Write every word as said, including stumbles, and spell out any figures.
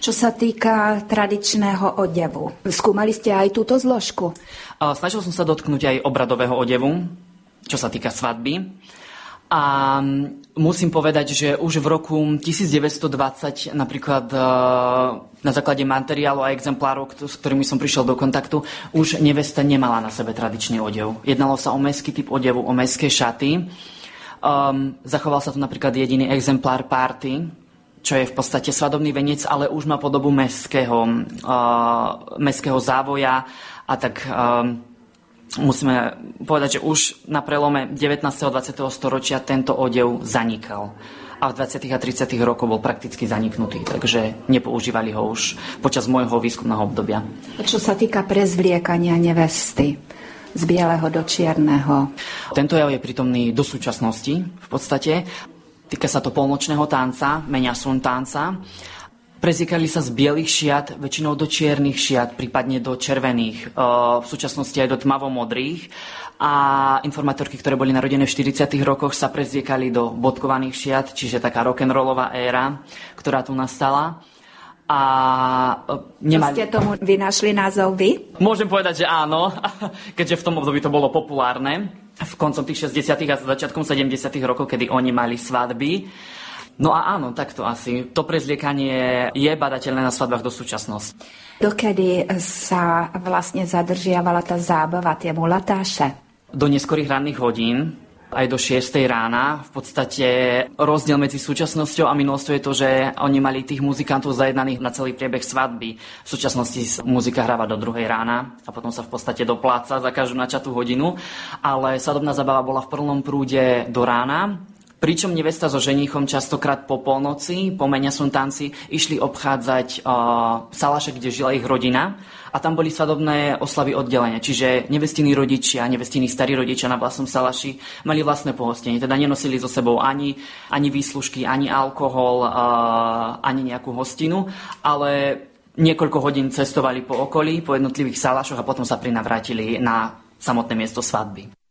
Čo sa týka tradičného odevu, skúmali ste aj túto zložku? Snažil som sa dotknúť aj obradového odevu, čo sa týka svadby. A musím povedať, že už v roku devätnásťstodvadsať napríklad na základe materiálu a exemplárov, s ktorými som prišiel do kontaktu, už nevesta nemala na sebe tradičný odev. Jednalo sa o mestský typ odevu, o mestské šaty. Um, zachoval sa tu napríklad jediný exemplár party, čo je v podstate svadobný veniec, ale už má podobu mestského, uh, mestského závoja a tak um, musíme povedať, že už na prelome devätnásteho a dvadsiateho storočia tento odev zanikal. A v dvadsiatych a tridsiatych rokoch bol prakticky zaniknutý, takže nepoužívali ho už počas môjho výskumného obdobia. Čo sa týka prezvliekania nevesty z bieleho do čierneho? Tento jav je prítomný do súčasnosti v podstate. Týka sa to polnočného tanca, meniasun tanca. Prezliekali sa z bielých šiat, väčšinou do čiernych šiat, prípadne do červených, v súčasnosti aj do tmavomodrých. A informátorky, ktoré boli narodené v štyridsiatych rokoch, sa prezliekali do bodkovaných šiat, čiže taká rock'n'rollová éra, ktorá tu nastala. A nemali... Ste tomu vynašli názov vy? Môžem povedať, že áno, keďže v tom období to bolo populárne. V koncom tých šesťdesiatych a začiatkom sedemdesiatych rokov, kedy oni mali svadby. No a áno, takto asi. To prezliekanie je badateľné na svadbách do súčasnosti. Dokedy sa vlastne zadržiavala tá zábava, tie mulatáše? Do neskorých ranných hodín, aj do šiestej rána. V podstate rozdiel medzi súčasnosťou a minulosťou je to, že oni mali tých muzikantov zajednaných na celý priebeh svadby. V súčasnosti muzika hráva do druhej rána a potom sa v podstate dopláca za každú načatú hodinu. Ale svadobná zabava bola v plnom prúde do rána. Pričom nevesta so ženíchom častokrát po polnoci, po meniasun tanci, išli obchádzať uh, salaše, kde žila ich rodina. A tam boli svadobné oslavy oddelenia. Čiže nevestiny rodičia, nevestiny starí rodičia na vlastnom salaši mali vlastné pohostenie. Teda nenosili so sebou ani, ani výslužky, ani alkohol, uh, ani nejakú hostinu. Ale niekoľko hodín cestovali po okolí, po jednotlivých salašoch a potom sa prinavrátili na samotné miesto svadby.